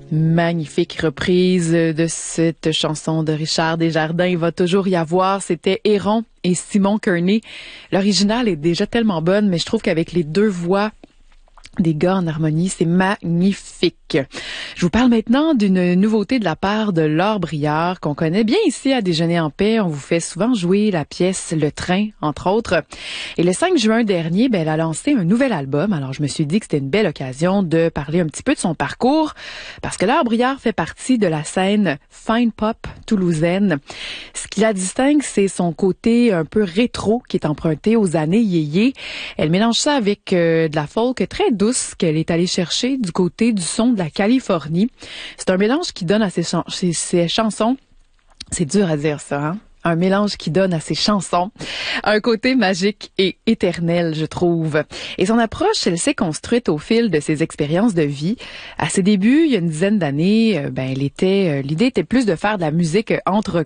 Magnifique reprise de cette chanson de Richard Desjardins. Il va toujours y avoir. C'était Héron et Simon Kearney. L'original est déjà tellement bonne, mais je trouve qu'avec les deux voix des gars en harmonie, c'est magnifique. Je vous parle maintenant d'une nouveauté de la part de Laure Briard, qu'on connaît bien ici à Déjeuner en paix. On vous fait souvent jouer la pièce Le Train, entre autres. Et le 5 juin dernier, elle a lancé un nouvel album. Alors, je me suis dit que c'était une belle occasion de parler un petit peu de son parcours, parce que Laure Briard fait partie de la scène fine pop toulousaine. Ce qui la distingue, c'est son côté un peu rétro qui est emprunté aux années yéyé. Elle mélange ça avec de la folk très douce qu'elle est allée chercher du côté du son de la Californie. C'est un mélange qui donne à ses chansons, c'est dur à dire ça, hein? Un mélange qui donne à ses chansons un côté magique et éternel, je trouve. Et son approche, elle s'est construite au fil de ses expériences de vie. À ses débuts, il y a une dizaine d'années, l'idée était plus de faire de la musique entre